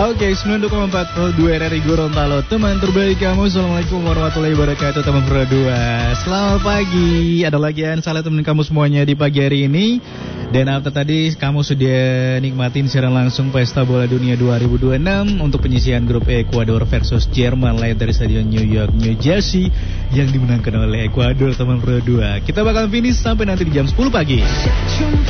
Oke, 92,4 RRI Gorontalo. Teman terbaik kamu. Assalamualaikum warahmatullahi wabarakatuh, teman berdua. Selamat pagi. Ada lagi salah teman kamu semuanya di pagi hari ini. Dan after tadi kamu sudah nikmatin siaran langsung Pesta Bola Dunia 2026 untuk penyisihan grup Ekuador versus Jerman live dari Stadion New York, New Jersey yang dimenangkan oleh Ekuador, teman berdua. Kita bakal finish sampai nanti di jam 10 pagi.